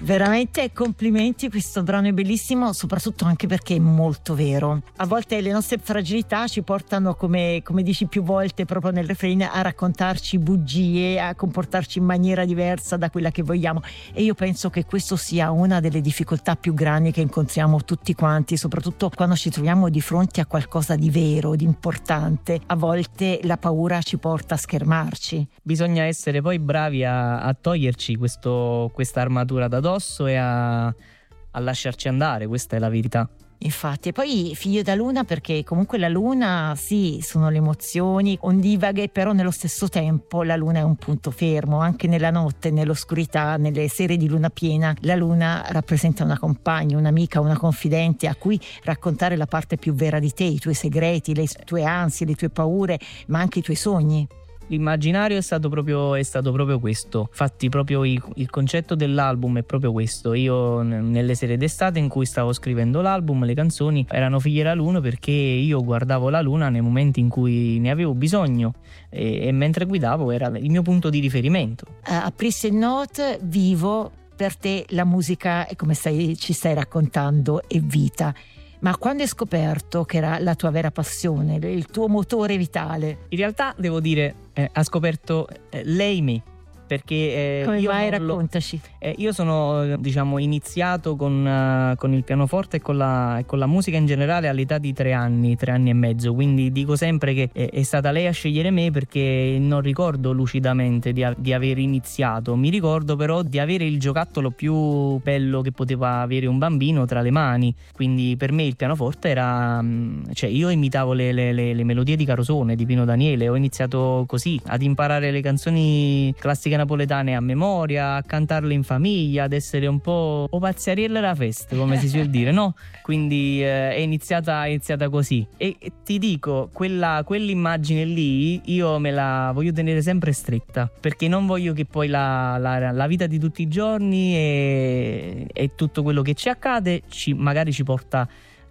Veramente complimenti, questo brano è bellissimo, soprattutto anche perché è molto vero. A volte le nostre fragilità ci portano, come dici più volte proprio nel refrain, a raccontarci bugie, a comportarci in maniera diversa da quella che vogliamo, e io penso che questo sia una delle difficoltà più grandi che incontriamo tutti quanti, soprattutto quando ci troviamo di fronte a qualcosa di vero, di importante. A volte la paura ci porta a schermarci. Bisogna essere poi bravi a toglierci questa armatura d'addosso e a lasciarci andare, questa è la verità. Infatti, e poi figlio da luna, perché comunque la luna sì, sono le emozioni ondivaghe, però nello stesso tempo la luna è un punto fermo, anche nella notte, nell'oscurità, nelle sere di luna piena. La luna rappresenta una compagna, un'amica, una confidente a cui raccontare la parte più vera di te, i tuoi segreti, le tue ansie, le tue paure, ma anche i tuoi sogni. L'immaginario è stato proprio questo. Infatti proprio il concetto dell'album è proprio questo. Io nelle sere d'estate in cui stavo scrivendo l'album, le canzoni erano figlie della luna, perché io guardavo la luna nei momenti in cui ne avevo bisogno e mentre guidavo era il mio punto di riferimento. A Priest Note, vivo, per te la musica, è come ci stai raccontando, è vita. Ma quando hai scoperto che era la tua vera passione, il tuo motore vitale? In realtà devo dire, ha scoperto lei me, perché come io vai, raccontaci. Io sono iniziato con il pianoforte e con la musica in generale all'età di 3 anni e mezzo, quindi dico sempre che è stata lei a scegliere me, perché non ricordo lucidamente di aver iniziato. Mi ricordo però di avere il giocattolo più bello che poteva avere un bambino tra le mani, quindi per me il pianoforte era, io imitavo le melodie di Carosone, di Pino Daniele. Ho iniziato così ad imparare le canzoni classiche napoletane a memoria, a cantarle in famiglia, ad essere un po' o pazziariella da festa, come si suol dire, no? Quindi è iniziata così, e ti dico, quell'immagine lì io me la voglio tenere sempre stretta, perché non voglio che poi la vita di tutti i giorni e tutto quello che ci accade magari ci porta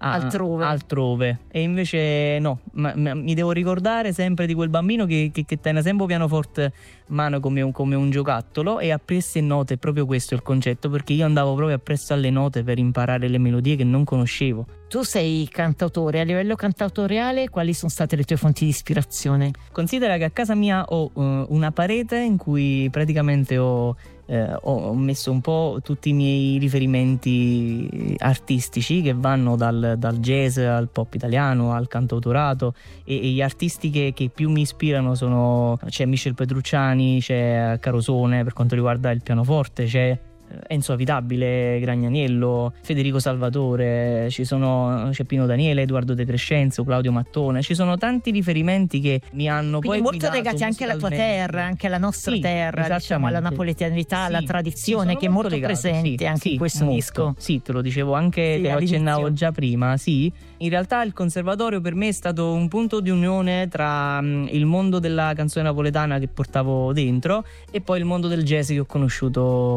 altrove, e invece no, mi devo ricordare sempre di quel bambino che tiene sempre pianoforte mano come un giocattolo, e appresso e note è proprio questo il concetto, perché io andavo proprio appresso alle note per imparare le melodie che non conoscevo. Tu sei cantautore, a livello cantautoriale quali sono state le tue fonti di ispirazione? Considera che a casa mia ho una parete in cui praticamente ho messo un po' tutti i miei riferimenti artistici, che vanno dal jazz al pop italiano al cantautorato, e gli artisti che più mi ispirano c'è Michel Petrucciani, c'è Carosone per quanto riguarda il pianoforte, c'è Enzo Avitabile, Gragnaniello, Federico Salvatore, c'è Pino Daniele, Edoardo De Crescenzo, Claudio Mattone. Ci sono tanti riferimenti che mi hanno quindi poi molto legati anche alla tua terra, anche alla nostra terra, diciamo, alla napoletanità, alla tradizione, che è molto presente anche in questo disco. Sì, te lo dicevo anche, te lo accennavo già prima, sì. In realtà il conservatorio per me è stato un punto di unione tra il mondo della canzone napoletana che portavo dentro e poi il mondo del jazz che ho conosciuto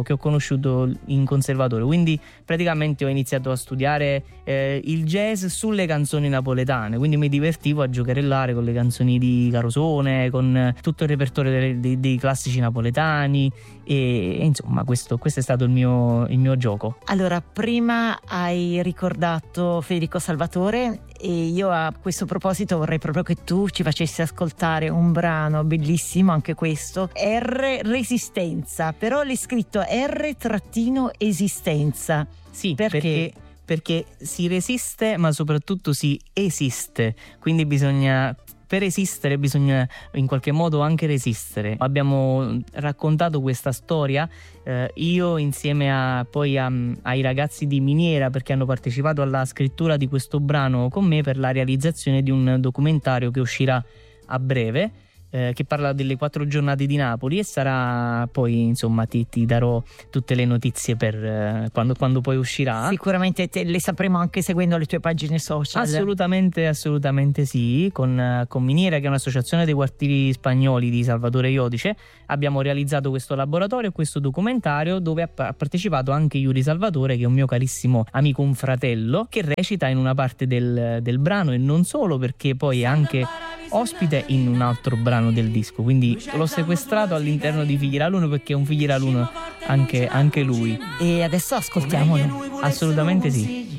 in conservatorio. Quindi praticamente ho iniziato a studiare il jazz sulle canzoni napoletane, quindi mi divertivo a giocherellare con le canzoni di Carosone, con tutto il repertorio dei classici napoletani, e insomma questo è stato il mio gioco. Allora, prima hai ricordato Federico Salvatore, e io a questo proposito vorrei proprio che tu ci facessi ascoltare un brano bellissimo, anche questo, Resistenza, però l'hai scritto R-esistenza. Sì, perché si resiste, ma soprattutto si esiste, quindi per esistere bisogna in qualche modo anche resistere. Abbiamo raccontato questa storia io insieme ai ragazzi di Miniera, perché hanno partecipato alla scrittura di questo brano con me per la realizzazione di un documentario che uscirà a breve, che parla delle 4 giornate di Napoli, e sarà poi, insomma, ti darò tutte le notizie per quando poi uscirà. Sicuramente le sapremo anche seguendo le tue pagine social. Assolutamente sì. Con Miniera, che è un'associazione dei quartieri spagnoli di Salvatore Iodice, abbiamo realizzato questo laboratorio e questo documentario, dove ha partecipato anche Yuri Salvatore, che è un mio carissimo amico, un fratello, che recita in una parte del brano, e non solo, perché poi anche ospite in un altro brano del disco, quindi l'ho sequestrato all'interno di Figli la Luna perché è un Figli la Luna anche lui. E adesso ascoltiamolo. Assolutamente sì.